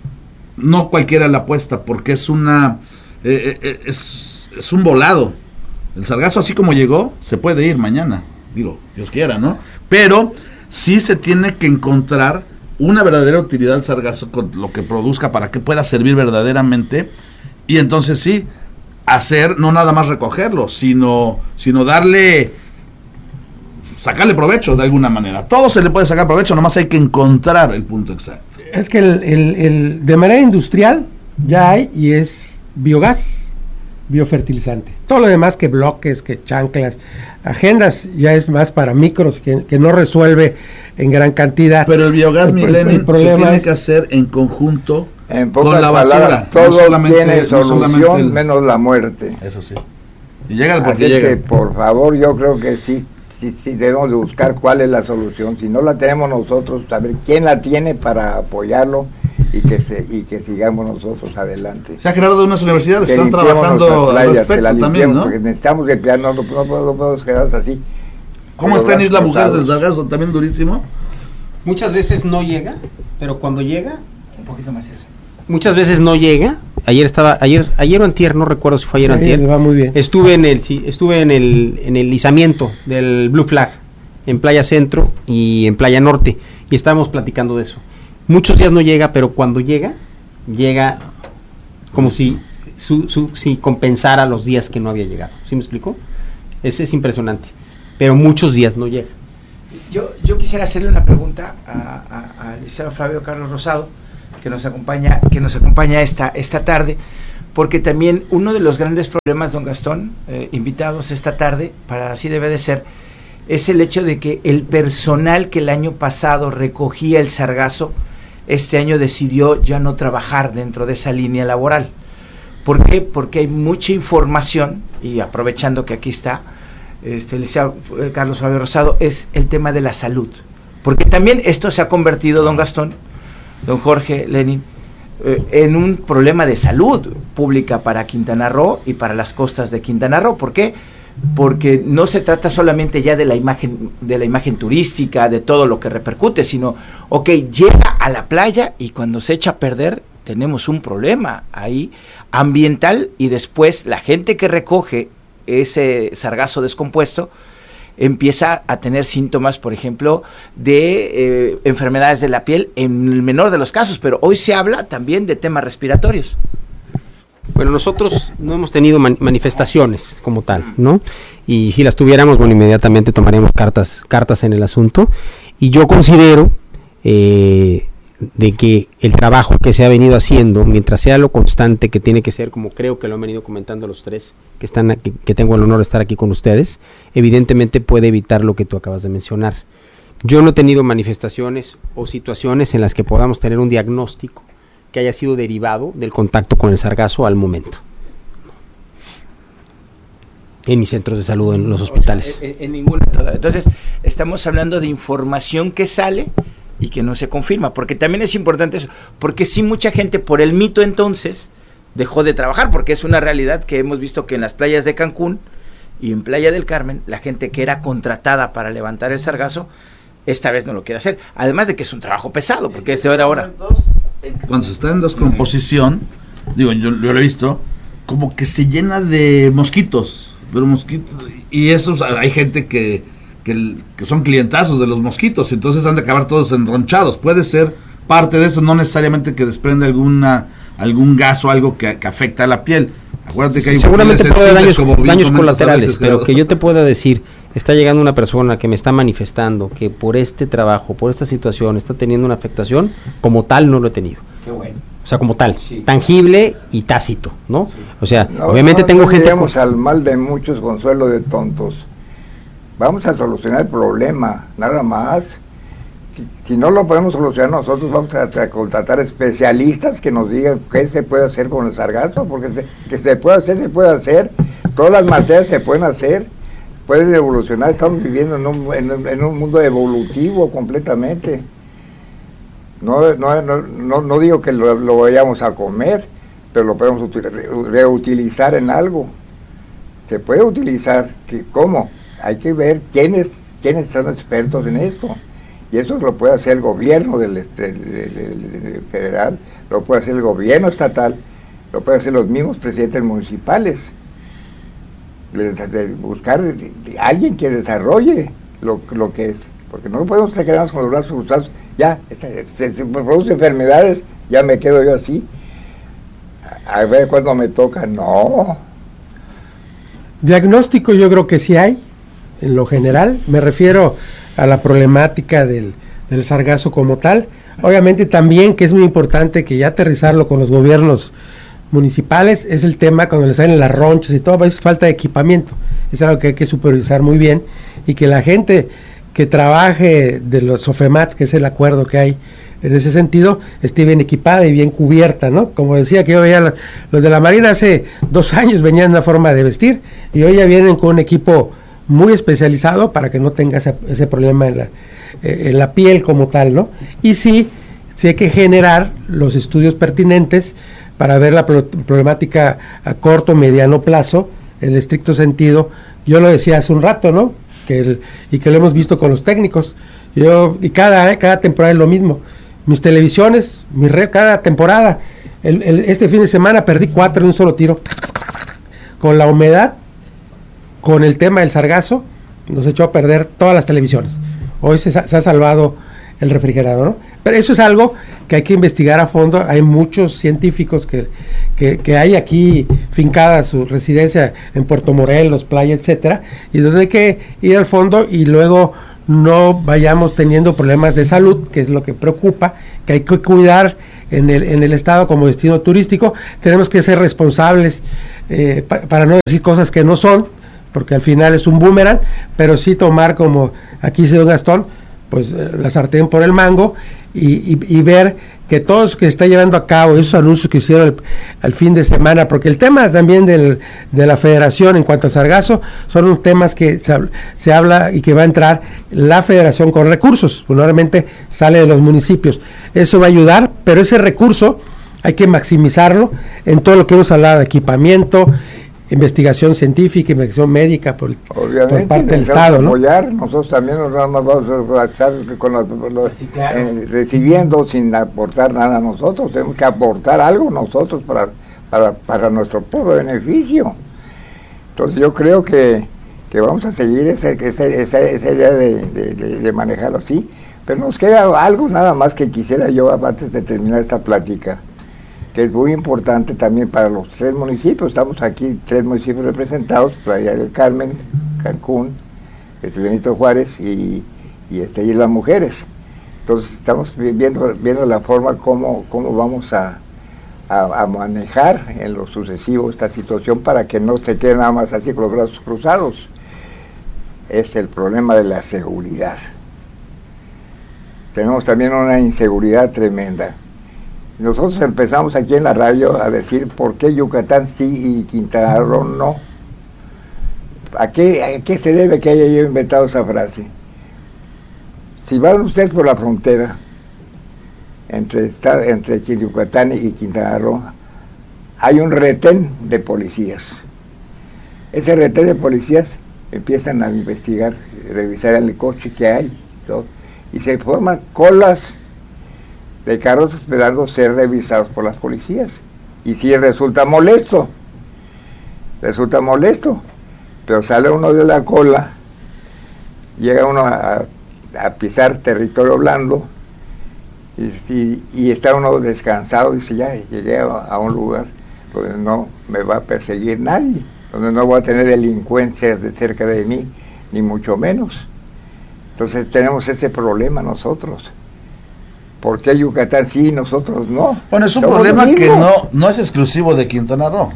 Speaker 5: no cualquiera la apuesta, porque es una eh, eh, es, es un volado. El sargazo así como llegó, se puede ir mañana, digo, Dios quiera, ¿no? Pero sí se tiene que encontrar una verdadera utilidad al sargazo con lo que produzca para que pueda servir verdaderamente, y entonces sí hacer, no nada más recogerlo, sino sino darle, sacarle provecho de alguna manera. Todo se le puede sacar provecho, nomás hay que encontrar el punto exacto.
Speaker 6: Es que el, el, el de manera industrial ya hay, y es biogás, biofertilizante. Todo lo demás, que bloques, que chanclas, agendas, ya es más para micros, que, que no resuelve en gran cantidad.
Speaker 5: Pero el biogás, mi Lenin, se tiene
Speaker 6: es,
Speaker 5: que hacer en conjunto
Speaker 3: en con
Speaker 5: la
Speaker 3: basura.
Speaker 5: Palabras,
Speaker 3: todo
Speaker 5: no
Speaker 3: tiene solución,
Speaker 5: no el,
Speaker 3: menos la muerte.
Speaker 5: Eso sí. Y llega porque
Speaker 3: Así
Speaker 5: llega.
Speaker 3: que, por favor, yo creo que sí, sí, sí debemos de buscar cuál es la solución. Si no la tenemos nosotros, saber quién la tiene para apoyarlo y que se y que sigamos nosotros adelante.
Speaker 5: Se ha creado de unas universidades que están trabajando al respecto también, ¿no?
Speaker 3: Porque necesitamos limpiar, no, no, no, no podemos quedarnos así.
Speaker 5: ¿Cómo está en Isla Mujeres del Sargazo? ¿También durísimo?
Speaker 14: Muchas veces no llega, pero cuando llega, un poquito más esa. Muchas veces no llega. Ayer estaba, ayer, ayer o antier, no recuerdo si fue ayer o antier.
Speaker 6: Va muy bien.
Speaker 14: Estuve en el, sí, estuve en el, en el izamiento del Blue Flag, en Playa Centro y en Playa Norte, y estábamos platicando de eso. Muchos días no llega, pero cuando llega, llega como si, su, su, si compensara los días que no había llegado. ¿Sí me explico? Es, es impresionante. Pero muchos días no llega.
Speaker 4: Yo, yo quisiera hacerle una pregunta a, a, al licenciado Flavio Carlos Rosado, que nos acompaña, que nos acompaña esta, esta tarde, porque también uno de los grandes problemas, don Gastón, eh, invitados esta tarde, para así debe de ser, es el hecho de que el personal que el año pasado recogía el sargazo, este año decidió ya no trabajar dentro de esa línea laboral. ¿Por qué? Porque hay mucha información, y aprovechando que aquí está este, el licenciado Carlos Flavio Rosado, es el tema de la salud. Porque también esto se ha convertido, don Gastón, don Jorge, Lenin, eh, en un problema de salud pública para Quintana Roo y para las costas de Quintana Roo. ¿Por qué? Porque no se trata solamente ya de la imagen, de la imagen turística, de todo lo que repercute, sino, ok, llega a la playa y cuando se echa a perder, tenemos un problema ahí ambiental, y después la gente que recoge ese sargazo descompuesto empieza a tener síntomas, por ejemplo, de eh, enfermedades de la piel en el menor de los casos, pero hoy se habla también de temas respiratorios.
Speaker 14: Bueno, nosotros no hemos tenido man- manifestaciones como tal, ¿no? Y si las tuviéramos, bueno, inmediatamente tomaríamos cartas, cartas en el asunto. Y yo considero eh, de que el trabajo que se ha venido haciendo, mientras sea lo constante que tiene que ser, como creo que lo han venido comentando los tres que están aquí, que tengo el honor de estar aquí con ustedes, evidentemente puede evitar lo que tú acabas de mencionar. Yo no he tenido manifestaciones o situaciones en las que podamos tener un diagnóstico que haya sido derivado del contacto con el sargazo al momento. En mis centros de salud, en los hospitales.
Speaker 4: O sea, en, en ninguna. Entonces, estamos hablando de información que sale y que no se confirma, porque también es importante eso, porque sí, mucha gente por el mito entonces dejó de trabajar, porque es una realidad que hemos visto que en las playas de Cancún y en Playa del Carmen, la gente que era contratada para levantar el sargazo, esta vez no lo quiere hacer, además de que es un trabajo pesado, porque es de hora a hora.
Speaker 5: Cuando se está en descomposición, digo, yo, yo lo he visto, como que se llena de mosquitos, pero mosquitos, y esos, hay gente que, que, que son clientazos de los mosquitos, entonces han de acabar todos enronchados. Puede ser parte de eso, no necesariamente que desprende alguna algún gas o algo que, que afecta a la piel. Acuérdate que hay
Speaker 14: seguramente puede haber daños, daños colaterales, veces, pero que yo te pueda decir, está llegando una persona que me está manifestando que por este trabajo, por esta situación, está teniendo una afectación, como tal no lo he tenido.
Speaker 4: Qué bueno.
Speaker 14: O sea, como tal,
Speaker 4: sí,
Speaker 14: tangible y tácito, ¿no? Sí. O sea,
Speaker 3: no,
Speaker 14: obviamente
Speaker 3: no,
Speaker 14: tengo
Speaker 3: no
Speaker 14: gente...
Speaker 3: Con... al mal de muchos, consuelo de tontos. Vamos a solucionar el problema, nada más. Si no lo podemos solucionar nosotros, vamos a, a contratar especialistas que nos digan qué se puede hacer con el sargazo, porque se, que se puede hacer, se puede hacer. Todas las materias se pueden hacer, pueden evolucionar. Estamos viviendo en un, en, en un mundo evolutivo completamente. No, no, no, no, no digo que lo, lo vayamos a comer, pero lo podemos util- reutilizar en algo. Se puede utilizar, que, ¿cómo? Hay que ver quiénes, quiénes son expertos en esto. Y eso lo puede hacer el gobierno del, este, del, del, del federal, lo puede hacer el gobierno estatal, lo puede hacer los mismos presidentes municipales. De, de buscar de, de alguien que desarrolle lo, lo que es, porque no podemos quedarnos con los brazos cruzados. Ya, se, se, se producen enfermedades, ya me quedo yo así. A, a ver cuándo me toca, no.
Speaker 6: Diagnóstico yo creo que sí hay, en lo general, me refiero a la problemática del, del sargazo como tal. Obviamente también, que es muy importante que ya aterrizarlo con los gobiernos municipales, es el tema cuando les salen las ronchas y todo, es falta de equipamiento, es algo que hay que supervisar muy bien, y que la gente que trabaje de los SOFEMATS, que es el acuerdo que hay en ese sentido, esté bien equipada y bien cubierta, ¿no? Como decía que yo veía la, los de la Marina hace dos años venían de una forma de vestir, y hoy ya vienen con un equipo muy especializado para que no tenga ese, ese problema en la, eh, en la piel como tal, ¿no? Y sí, sí hay que generar los estudios pertinentes para ver la pro- problemática a corto, mediano plazo, en el estricto sentido. Yo lo decía hace un rato, ¿no? Que el, y que lo hemos visto con los técnicos. Yo y cada eh, cada temporada es lo mismo. Mis televisiones, mi red, cada temporada. El, el, este fin de semana perdí cuatro en un solo tiro. Con la humedad, con el tema del sargazo, nos echó a perder todas las televisiones. Hoy se, se ha salvado el refrigerador, ¿no? Pero eso es algo que hay que investigar a fondo. Hay muchos científicos que, que, que hay aquí fincada su residencia en Puerto Morelos, Playa, etcétera, y donde hay que ir al fondo y luego no vayamos teniendo problemas de salud, que es lo que preocupa, que hay que cuidar en el, en el estado como destino turístico. Tenemos que ser responsables eh, pa, para no decir cosas que no son, porque al final es un boomerang, pero sí tomar, como aquí dice don Gastón, pues eh, la sartén por el mango, y, y, y ver que todo eso que se está llevando a cabo, esos anuncios que hicieron el, al fin de semana, porque el tema también del, de la federación en cuanto al sargazo, son unos temas que se, se habla y que va a entrar la federación con recursos, pues normalmente sale de los municipios, eso va a ayudar, pero ese recurso hay que maximizarlo en todo lo que hemos hablado, equipamiento, investigación científica, investigación médica por,
Speaker 3: Obviamente,
Speaker 6: por parte del Estado, ¿no?
Speaker 3: Apoyar, nosotros también nos vamos a estar con los, los, sí, claro. eh, recibiendo sin aportar nada a nosotros, tenemos que aportar algo nosotros para, para, para nuestro propio beneficio. Entonces yo creo que, que vamos a seguir esa, esa, esa, esa idea de, de, de, de manejarlo así, pero nos queda algo nada más que quisiera yo antes de terminar esta plática, que es muy importante también para los tres municipios. Estamos aquí, tres municipios representados, Playa del Carmen, Cancún, este Benito Juárez y, y este Islas Mujeres. Entonces estamos viendo, viendo la forma como, cómo vamos a, a, a manejar en lo sucesivo esta situación para que no se quede nada más así con los brazos cruzados. Es el problema de la seguridad. Tenemos también una inseguridad tremenda. Nosotros empezamos aquí en la radio a decir por qué Yucatán sí y Quintana Roo no. ¿A qué, a qué se debe que haya yo inventado esa frase? Si van ustedes por la frontera entre, entre Yucatán y Quintana Roo, hay un retén de policías. Ese retén de policías empiezan a investigar, revisar el coche que hay y todo, y se forman colas de carros esperando ser revisados por las policías. Y sí resulta molesto, resulta molesto, pero sale uno de la cola, llega uno a, a pisar territorio blando, y, y, y está uno descansado, dice, ya llegué a, a un lugar donde no me va a perseguir nadie, donde no voy a tener delincuencias de cerca de mí, ni mucho menos. Entonces tenemos ese problema nosotros. ¿Por qué Yucatán sí y nosotros no?
Speaker 5: Bueno, es un
Speaker 3: Somos
Speaker 5: problema que no, no es exclusivo de Quintana Roo.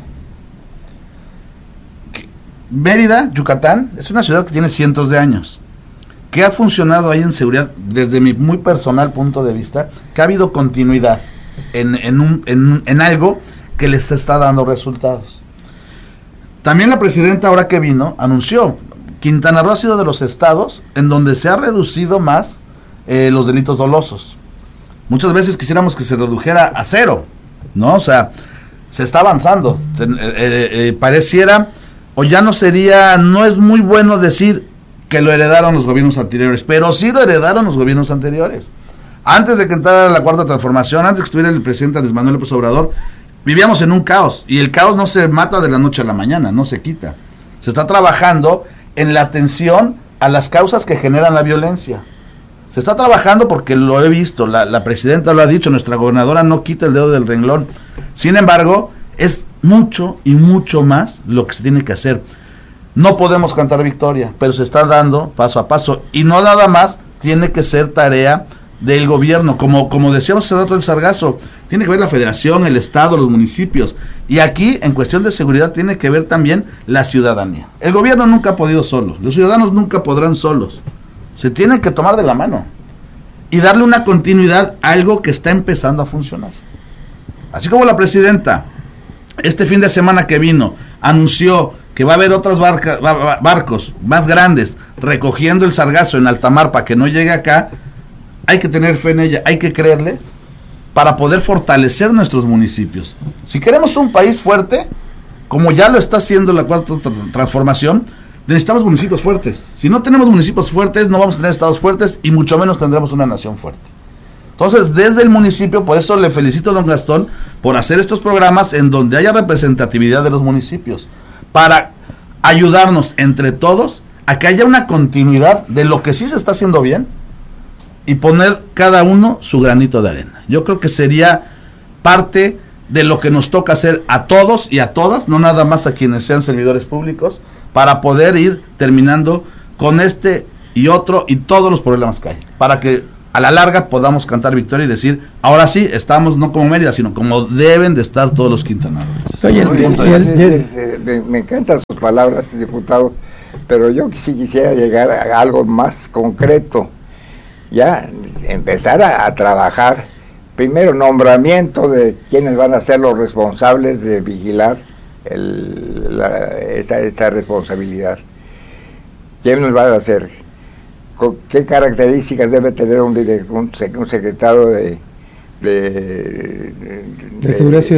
Speaker 5: Mérida, Yucatán, es una ciudad que tiene cientos de años, que ha funcionado ahí en seguridad, desde mi muy personal punto de vista, que ha habido continuidad en, en, un, en, en algo que les está dando resultados. También la presidenta, ahora que vino, anunció, Quintana Roo ha sido de los estados en donde se ha reducido más eh, los delitos dolosos. Muchas veces quisiéramos que se redujera a cero, ¿no? O sea, se está avanzando. Eh, eh, eh, pareciera, o ya no sería, no es muy bueno decir que lo heredaron los gobiernos anteriores, pero sí lo heredaron los gobiernos anteriores. Antes de que entrara la Cuarta Transformación, antes de que estuviera el presidente Andrés Manuel López Obrador, vivíamos en un caos, y el caos no se mata de la noche a la mañana, no se quita. Se está trabajando en la atención a las causas que generan la violencia. Se está trabajando porque lo he visto, la, la presidenta lo ha dicho, nuestra gobernadora no quita el dedo del renglón. Sin embargo, es mucho y mucho más lo que se tiene que hacer. No podemos cantar victoria, pero se está dando paso a paso, y no nada más tiene que ser tarea del gobierno, como, como decíamos hace rato del Sargazo, tiene que ver la federación, el estado, los municipios, y aquí en cuestión de seguridad tiene que ver también la ciudadanía. El gobierno nunca ha podido solo, los ciudadanos nunca podrán solos, se tienen que tomar de la mano y darle una continuidad a algo que está empezando a funcionar. Así como la presidenta este fin de semana que vino anunció que va a haber otros barca, barcos más grandes recogiendo el sargazo en alta mar para que no llegue acá, hay que tener fe en ella, hay que creerle para poder fortalecer nuestros municipios. Si queremos un país fuerte, como ya lo está haciendo la Cuarta Transformación, necesitamos municipios fuertes. Si no tenemos municipios fuertes, no vamos a tener estados fuertes y mucho menos tendremos una nación fuerte. Entonces, desde el municipio, por eso le felicito a don Gastón por hacer estos programas en donde haya representatividad de los municipios, para ayudarnos entre todos a que haya una continuidad de lo que sí se está haciendo bien y poner cada uno su granito de arena. Yo creo que sería parte de lo que nos toca hacer a todos y a todas, no nada más a quienes sean servidores públicos, para poder ir terminando con este y otro y todos los problemas que hay, para que a la larga podamos cantar victoria y decir, ahora sí, estamos no como Mérida, sino como deben de estar todos los quintanarroenses.
Speaker 3: Oye, me, me encantan sus palabras, diputado, pero yo sí quisiera llegar a algo más concreto, ya empezar a, a trabajar, primero nombramiento de quienes van a ser los responsables de vigilar el, la, esa, esa responsabilidad. ¿Quién nos va a hacer? ¿Qué características debe tener un, direct, un, un secretario de, de, de,
Speaker 6: de, seguridad,